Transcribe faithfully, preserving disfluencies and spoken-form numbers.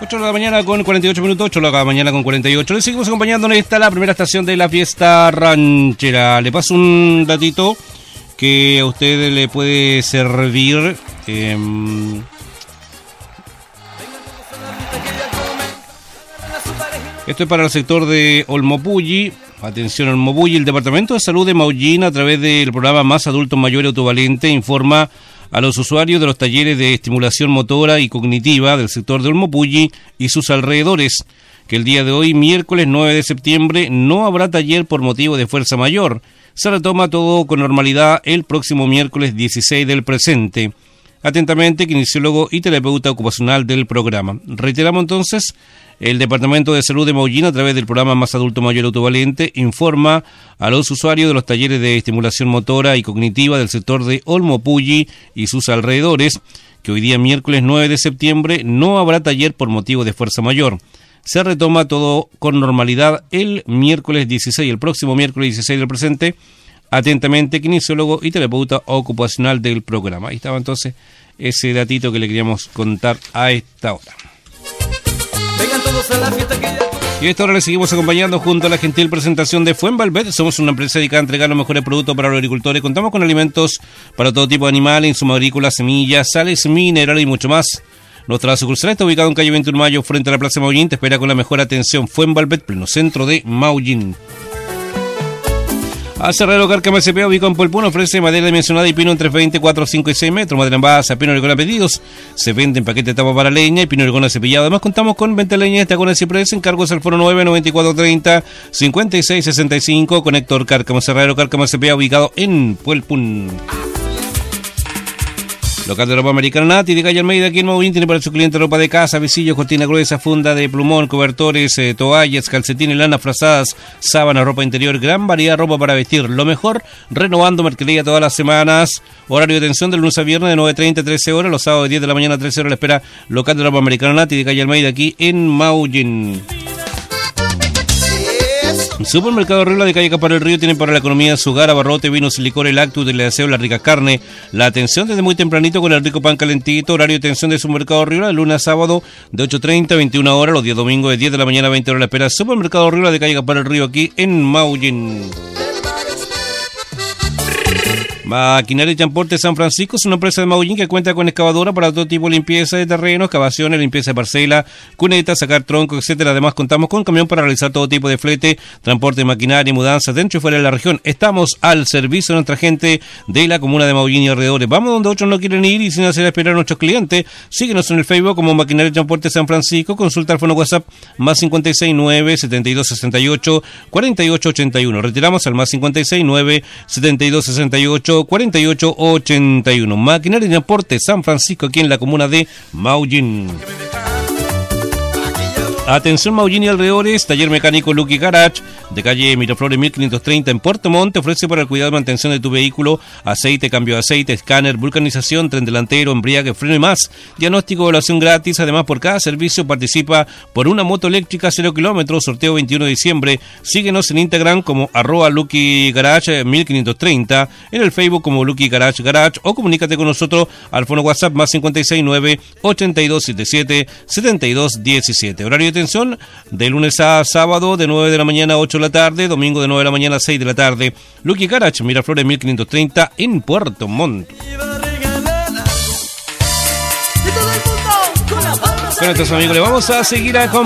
ocho de la mañana con cuarenta y ocho minutos, ocho de la mañana con cuarenta y ocho. Le seguimos acompañando en esta, la primera estación de la fiesta ranchera. Le paso un datito que a usted le puede servir. Eh, esto es para el sector de Olmopulli. Atención, Olmopulli. El Departamento de Salud de Maullín, a través del programa Más Adultos Mayor Autovalente, informa a los usuarios de los talleres de estimulación motora y cognitiva del sector de Olmopulli y sus alrededores que el día de hoy, miércoles nueve de septiembre, no habrá taller por motivo de fuerza mayor. Se retoma todo con normalidad el próximo miércoles dieciséis del presente. Atentamente, kinesiólogo y terapeuta ocupacional del programa. Reiteramos entonces, el Departamento de Salud de Maullín, a través del programa Más Adulto Mayor Autovalente, informa a los usuarios de los talleres de estimulación motora y cognitiva del sector de Olmopulli y sus alrededores que hoy día, miércoles nueve de septiembre, no habrá taller por motivo de fuerza mayor. Se retoma todo con normalidad el miércoles dieciséis, el próximo miércoles dieciséis del presente. Atentamente, kinesiólogo y terapeuta ocupacional del programa. Ahí estaba entonces ese datito que le queríamos contar a esta hora. Vengan todos a la fiesta que ya... Y a esta hora le seguimos acompañando junto a la gentil presentación de Fuenvalvet. Somos una empresa dedicada a entregar los mejores productos para los agricultores. Contamos con alimentos para todo tipo de animales, insumos agrícolas, semillas, sales, minerales y mucho más. Nuestra sucursal está ubicada en calle veintiuno de mayo, frente a la Plaza Maullín. Te espera con la mejor atención. Fuenvalvet, pleno centro de Maullín. Aserrero Cárcamo S P A, ubicado en Polpún, ofrece madera dimensionada y pino entre veinte, cuatro, cinco y seis metros. Madera envasada, pino orgona pedidos. Se vende en paquete de tapa para leña y pino orgona cepillado. Además, contamos con venta de leña de estacones y ciprés. Encargos al foro nueve, noventa y cuatro, treinta, cincuenta y seis, sesenta y cinco. Conector Cárcamo Aserrero Cárcamo S P A, ubicado en Polpún. Local de ropa americana Nati de calle Almeida, aquí en Maullín, tiene para su cliente ropa de casa, visillos, cortina gruesa, funda de plumón, cobertores, eh, toallas, calcetines, lanas, frazadas, sábanas, ropa interior, gran variedad de ropa para vestir. Lo mejor, renovando mercadería todas las semanas. Horario de atención del lunes a viernes de nueve treinta a trece horas, los sábados de diez de la mañana a trece horas. La espera local de ropa americana Nati de calle Almeida, aquí en Maullín. Supermercado Riola de calle Capar del Río tiene para la economía su hogar, abarrote, vinos, licores, lácteos, del aseo, la rica carne, la atención desde muy tempranito con el rico pan calentito. Horario de atención de Supermercado Riola de lunes a sábado de ocho treinta a veintiuna horas, los días domingos de diez de la mañana a veinte horas. La espera Supermercado Riola de calle Capar del Río, aquí en Maullín. Maquinaria y Transporte San Francisco es una empresa de Maullín que cuenta con excavadora para todo tipo de limpieza de terreno, excavaciones, limpieza de parcela, cunetas, sacar troncos, etcétera. Además, contamos con camión para realizar todo tipo de flete, transporte de maquinaria y mudanzas dentro y fuera de la región. Estamos al servicio de nuestra gente de la comuna de Maullín y alrededores. Vamos donde otros no quieren ir y sin hacer esperar a nuestros clientes. Síguenos en el Facebook como Maquinaria y Transporte San Francisco. Consulta el fono WhatsApp más cincuenta y seis, nueve, setenta y dos, sesenta y ocho, cuarenta y ocho, ochenta y uno. Retiramos al más cincuenta y seis, nueve, setenta y dos, sesenta y ocho, cuarenta y ocho, ochenta y uno. Maquinaria y Transporte San Francisco, aquí en la comuna de Maullín. Atención Maullín y alrededores, taller mecánico Lucky Garage de calle Miraflores mil quinientos treinta en Puerto Montt. Te ofrece para el cuidado y mantención de tu vehículo aceite, cambio de aceite, escáner, vulcanización, tren delantero, embriague, freno y más. Diagnóstico, evaluación gratis. Además, por cada servicio participa por una moto eléctrica cero kilómetros, sorteo veintiuno de diciembre. Síguenos en Instagram como arroba Lucky Garage mil quinientos treinta, en el Facebook como Lucky Garage Garage, o comunícate con nosotros al fono WhatsApp más cincuenta y seis, nueve, ochenta y dos, setenta y siete, setenta y dos, diecisiete. Horario de atención de lunes a sábado de nueve de la mañana a ocho de la tarde, domingo de nueve de la mañana a seis de la tarde. Lucky Garage, Miraflores mil quinientos treinta en Puerto Montt. Bueno, entonces amigos, le vamos a seguir a